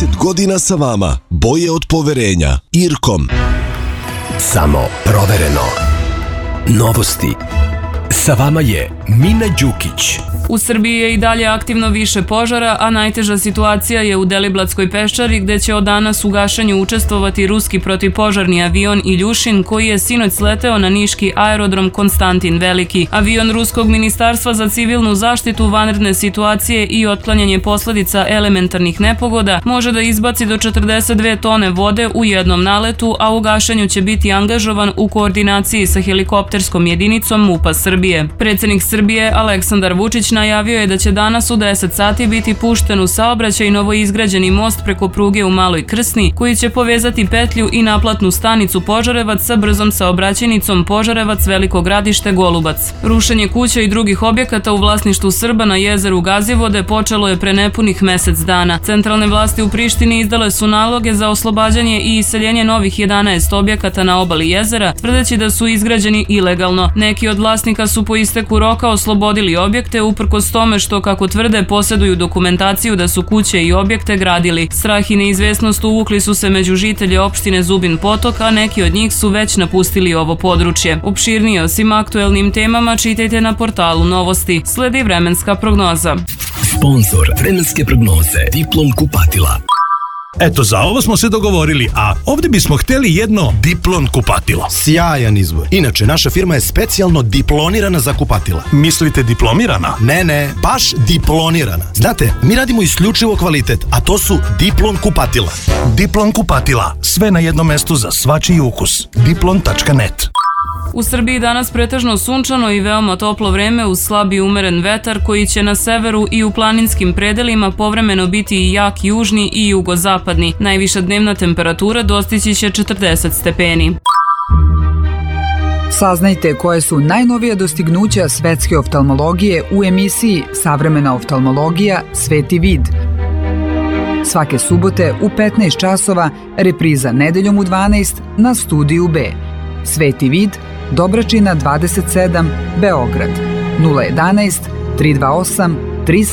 30 godina sa vama. Boje od poverenja. Irkom. Samo provereno. Novosti. Sa vama je Mina Đukić. U Srbiji je i dalje aktivno više požara, a najteža situacija je u Deliblatskoj peščari gde će od danas u gašenju učestvovati ruski protivpožarni avion Iljušin koji je sinoć sleteo na niški aerodrom Konstantin Veliki. Avion Ruskog ministarstva za civilnu zaštitu, vanredne situacije i otklanjanje posledica elementarnih nepogoda može da izbaci do 42 tone vode u jednom naletu, a u gašenju će biti angažovan u koordinaciji sa helikopterskom jedinicom MUP-a Srbije. Predsednik Srbije Aleksandar Vučić najavio je da će danas u 10 sati biti pušten u saobraćaj novoizgrađeni most preko pruge u Maloj Krsni, koji će povezati petlju i naplatnu stanicu Požarevac sa brzom saobraćajnicom Požarevac-Veliko Gradište-Golubac. Rušenje kuća i drugih objekata u vlasništvu Srba na jezeru Gazivode počelo je pre nepunih mesec dana. Centralne vlasti u Prištini izdale su naloge za oslobađanje i iseljenje novih 11 objekata na obali jezera, tvrdeći da su izgrađeni ilegalno. Neki od vlasnika su po isteku roka oslobodili objekte uprkos tome što, kako tvrde, posjeduju dokumentaciju da su kuće i objekte gradili. Strah i neizvesnost uvukli su se među žitelje opštine Zubin Potok, a neki od njih su već napustili ovo područje. Opširnije o svim aktuelnim temama čitajte na portalu Novosti. Sledi vremenska prognoza. Sponzor vremenske prognoze Diplom kupatila. Eto, za ovo smo se dogovorili, a ovdje bismo htjeli jedno Diplon kupatilo. Sjajan izbor. Inače, naša firma je specijalno diplonirana za kupatila. Mislite diplomirana? Ne, baš diplonirana. Znate, mi radimo isključivo kvalitet, a to su Diplon kupatila. Diplon kupatila. Sve na jednom mestu za svačiji ukus. Diplon.net. U Srbiji danas pretežno sunčano i veoma toplo vreme uz slab i umeren vetar koji će na severu i u planinskim predelima povremeno biti i jak južni i jugozapadni. Najviša dnevna temperatura dostići će 40 stepeni. Saznajte koje su najnovija dostignuća svetske oftalmologije u emisiji Savremena oftalmologija Sveti vid. Svake subote u 15 časova, repriza nedeljom u 12 na Studiju B. Sveti vid, Dobračina 27, Beograd, 011 328 3